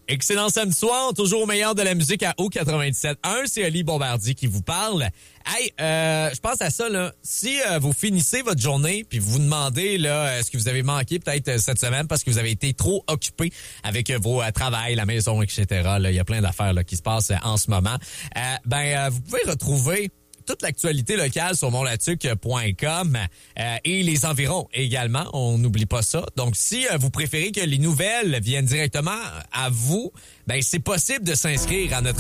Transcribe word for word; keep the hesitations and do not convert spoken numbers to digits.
Excellent samedi soir, toujours au meilleur de la musique à O quatre-vingt-dix-sept point un. C'est Oli Bombardier qui vous parle. Hey, euh, je pense à ça, là. Si euh, vous finissez votre journée puis vous vous demandez là, euh, ce que vous avez manqué peut-être euh, cette semaine parce que vous avez été trop occupé avec euh, vos euh, travails, la maison, et cetera. Là, il y a plein d'affaires là, qui se passent euh, en ce moment. Euh, ben, euh, vous pouvez retrouver toute l'actualité locale sur monlatuc point com euh, et les environs également. On n'oublie pas ça. Donc, si euh, vous préférez que les nouvelles viennent directement à vous, ben c'est possible de s'inscrire à notre